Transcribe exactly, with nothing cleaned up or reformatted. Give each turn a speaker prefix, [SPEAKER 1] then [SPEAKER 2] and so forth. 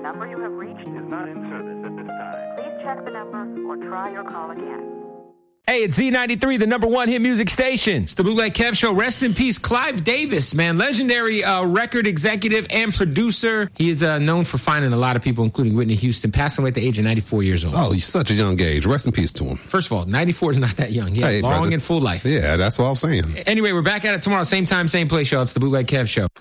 [SPEAKER 1] number you have reached is not in service at this time. Please check the number or try your call again.
[SPEAKER 2] Hey, it's Z ninety-three, the number one hit music station.
[SPEAKER 3] It's the Bootleg Kev Show. Rest in peace, Clive Davis, man. Legendary uh, record executive and producer. He is uh, known for finding a lot of people, including Whitney Houston, passing away at the age of ninety-four years old.
[SPEAKER 4] Oh, he's such a young age. Rest in peace to him.
[SPEAKER 3] First of all, ninety-four is not that young. He had
[SPEAKER 4] hey,
[SPEAKER 3] long
[SPEAKER 4] brother.
[SPEAKER 3] and full life.
[SPEAKER 4] Yeah, that's what I'm saying.
[SPEAKER 3] Anyway, we're back at it tomorrow. Same time, same place, y'all. It's the Bootleg Kev Show.